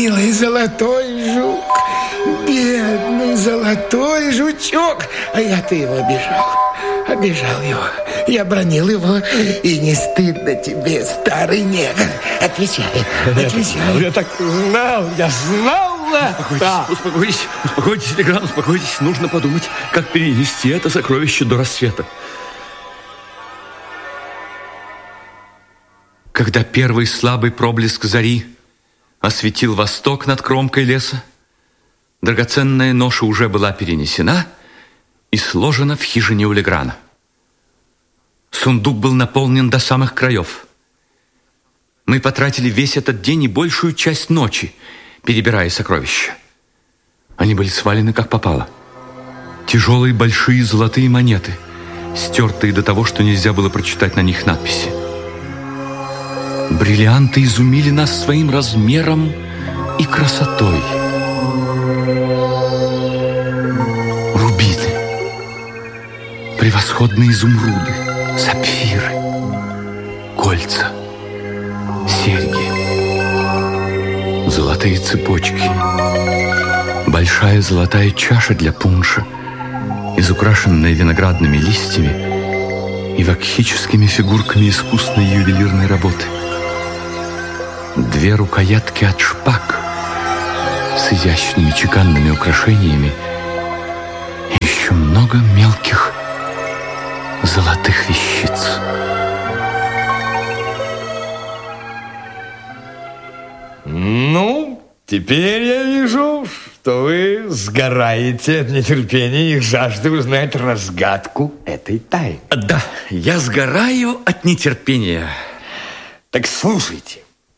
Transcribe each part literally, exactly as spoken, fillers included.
милый золотой жук, бедный золотой жучок. А я-то его обижал, обижал его. Я бранил его, и не стыдно тебе, старый негр? Отвечай, отвечай. Я так знал, я знал. Успокойтесь, Да. успокойтесь, успокойтесь, Легран, успокойтесь. Нужно подумать, как перенести это сокровище до рассвета. Когда первый слабый проблеск зари осветил восток над кромкой леса, драгоценная ноша уже была перенесена и сложена в хижине у Леграна. Сундук был наполнен до самых краев. Мы потратили весь этот день и большую часть ночи, перебирая сокровища. Они были свалены как попало. Тяжелые большие золотые монеты, стертые до того, что нельзя было прочитать на них надписи. Бриллианты изумили нас своим размером и красотой. Рубины, превосходные изумруды, сапфиры, кольца, серьги, золотые цепочки, большая золотая чаша для пунша, изукрашенная виноградными листьями и вакхическими фигурками искусной ювелирной работы. Две рукоятки от шпаг с изящными чеканными украшениями и еще много мелких золотых вещиц. Ну, теперь я вижу, что вы сгораете от нетерпения и жажды узнать разгадку этой тайны. Да, я сгораю от нетерпения. Так слушайте.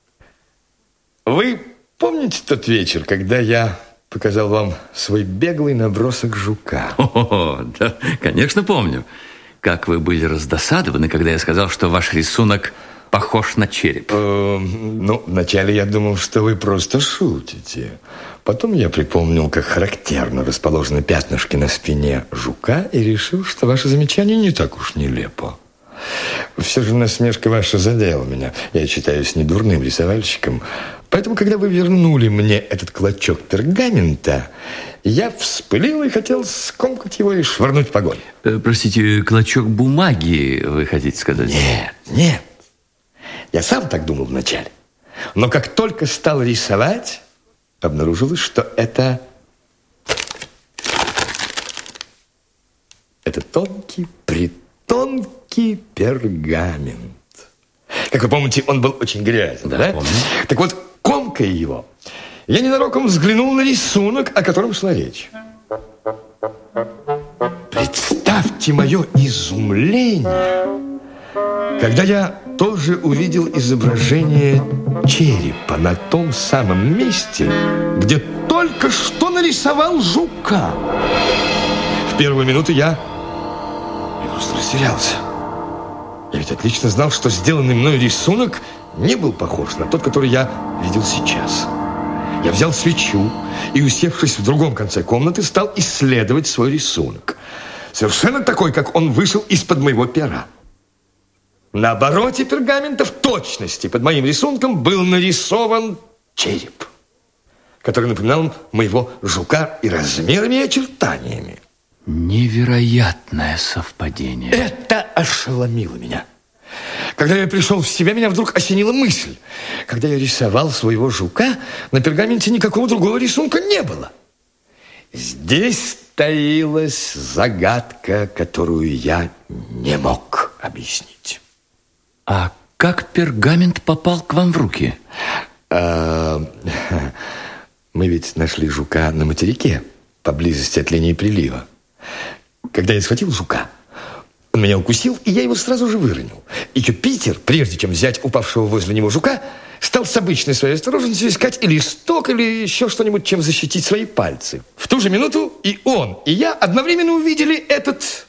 Вы помните тот вечер, когда я показал вам свой беглый набросок жука? О, да, конечно, помню. Как вы были раздосадованы, когда я сказал, что ваш рисунок похож на череп. Э, ну, вначале я думал, что вы просто шутите. Потом я припомнил, как характерно расположены пятнышки на спине жука, и решил, что ваше замечание не так уж нелепо. Все же насмешка ваша задела меня. Я считаюсь недурным рисовальщиком. Поэтому, когда вы вернули мне этот клочок пергамента, я вспылил и хотел скомкать его и швырнуть в огонь. Э, простите, клочок бумаги, вы хотите сказать? Нет, нет. Я сам так думал вначале. Но как только стал рисовать, обнаружилось, что это... Это тонкий, притонкий пергамент. Как вы помните, он был очень грязный, да? Да, помню. Так вот, комкая его, я ненароком взглянул на рисунок, о котором шла речь. Представьте мое изумление, когда я тоже увидел изображение черепа на том самом месте, где только что нарисовал жука. В первую минуту я, я просто растерялся. Я ведь отлично знал, что сделанный мной рисунок не был похож на тот, который я видел сейчас. Я взял свечу и, усевшись в другом конце комнаты, стал исследовать свой рисунок. Совершенно такой, как он вышел из-под моего пера. На обороте пергамента в точности под моим рисунком был нарисован череп, который напоминал моего жука и размерами, и очертаниями. Невероятное совпадение. Это ошеломило меня. Когда я пришел в себя, меня вдруг осенила мысль. Когда я рисовал своего жука, на пергаменте никакого другого рисунка не было. Здесь таилась загадка, которую я не мог объяснить. А как пергамент попал к вам в руки? А, мы ведь нашли жука на материке, поблизости от линии прилива. Когда я схватил жука, он меня укусил, и я его сразу же выронил. И Юпитер, прежде чем взять упавшего возле него жука, стал с обычной своей осторожностью искать или листок, или еще что-нибудь, чем защитить свои пальцы. В ту же минуту и он, и я одновременно увидели этот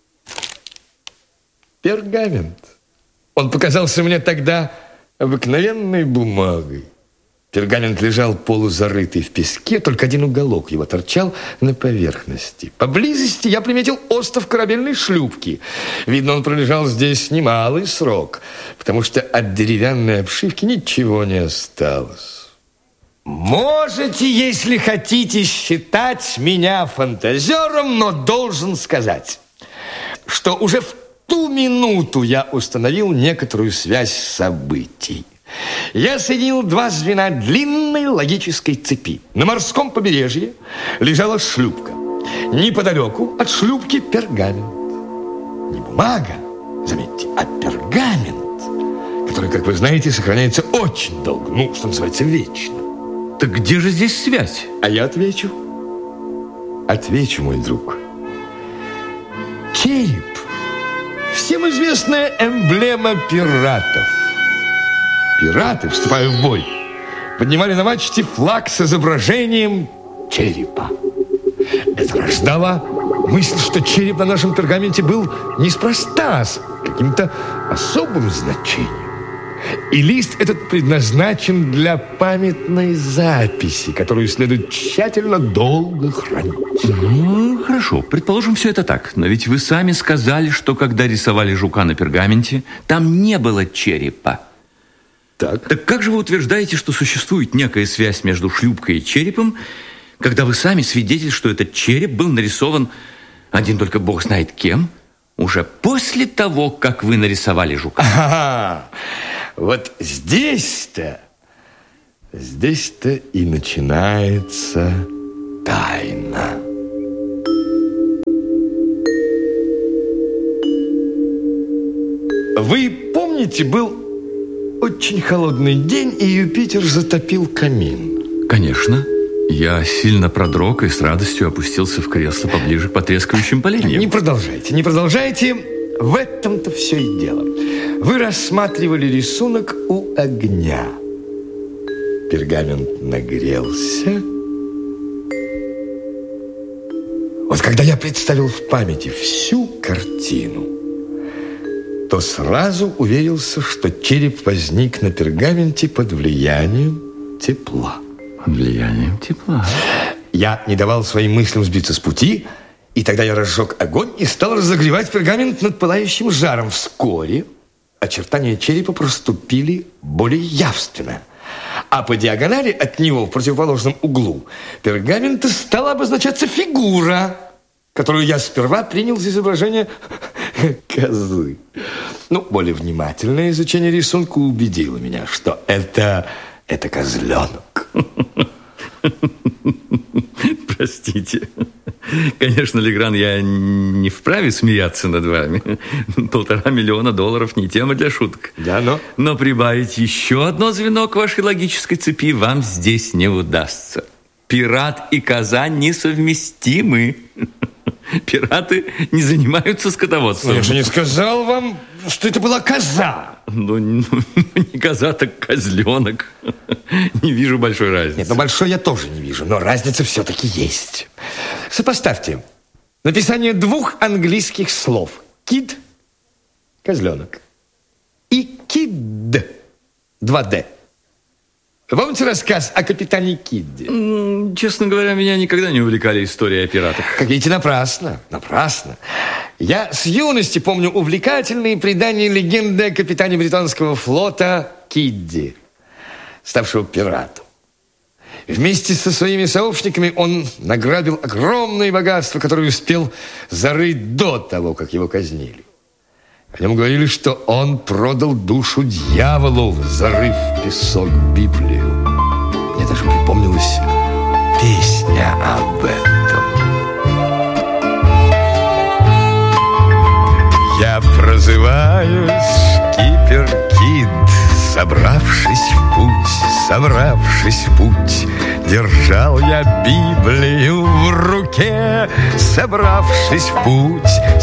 пергамент. Он показался мне тогда обыкновенной бумагой. Пергамент лежал полузарытый в песке, только один уголок его торчал на поверхности. Поблизости я приметил остов корабельной шлюпки. Видно, он пролежал здесь немалый срок, потому что от деревянной обшивки ничего не осталось. Можете, если хотите, считать меня фантазером, но должен сказать, что уже в ту минуту я установил некоторую связь событий. Я соединил два звена длинной логической цепи. На морском побережье лежала шлюпка. Неподалеку от шлюпки пергамент. Не бумага, заметьте, а пергамент, который, как вы знаете, сохраняется очень долго, ну, что называется, вечно. Так где же здесь связь? А я отвечу. Отвечу, мой друг. Череп. Всем известная эмблема пиратов. Пираты, вступая в бой, поднимали на мачте флаг с изображением черепа. Это рождало мысль, что череп на нашем пергаменте был неспроста, с каким-то особым значением. И лист этот предназначен для памятной записи, которую следует тщательно долго хранить. Ну, хорошо, предположим, все это так. Но ведь вы сами сказали, что когда рисовали жука на пергаменте, там не было черепа. Так. Так как же вы утверждаете, что существует некая связь между шлюпкой и черепом, когда вы сами свидетель, что этот череп был нарисован, один только бог знает кем, уже после того, как вы нарисовали жука? Ага. Вот здесь-то, здесь-то и начинается тайна. Вы помните, был очень холодный день, и Юпитер затопил камин. Конечно. Я сильно продрог и с радостью опустился в кресло поближе к потрескивающим поленьям. Не продолжайте, не продолжайте. В этом-то все и дело. Вы рассматривали рисунок у огня. Пергамент нагрелся. Вот когда я представил в памяти всю картину, то сразу уверился, что череп возник на пергаменте под влиянием тепла. Под влиянием тепла. Я не давал своим мыслям сбиться с пути, и тогда я разжег огонь и стал разогревать пергамент над пылающим жаром. Вскоре очертания черепа проступили более явственно, а по диагонали от него, в противоположном углу пергамента, стала обозначаться фигура, которую я сперва принял за изображение козы. Ну, более внимательное изучение рисунка убедило меня, что это, это козленок. Простите. Конечно, Легран, я не вправе смеяться над вами. Полтора миллиона долларов не тема для шуток. Да, но... Но прибавить еще одно звено к вашей логической цепи вам здесь не удастся. Пират и коза несовместимы. Пираты не занимаются скотоводством. Я же не сказал вам, что это была коза. Ну, ну не коза, так козленок. Не вижу большой разницы. Нет, но большой я тоже не вижу, но разница все-таки есть. Сопоставьте написание двух английских слов. Кид, козленок, и кид, два дэ. Помните рассказ о капитане Кидде? Честно говоря, меня никогда не увлекали истории о пиратах. Как видите, напрасно, напрасно. Я с юности помню увлекательные предания легенды о капитане британского флота Кидде, ставшего пиратом. Вместе со своими сообщниками он награбил огромные богатства, которые успел зарыть до того, как его казнили. О нем говорили, что он продал душу дьяволу, зарыв в песок Библию. Мне даже припомнилась песня об этом. Я прозываюсь Кипер Кид, собравшись в путь, собравшись в путь, держал я Библию в руке, собравшись в путь,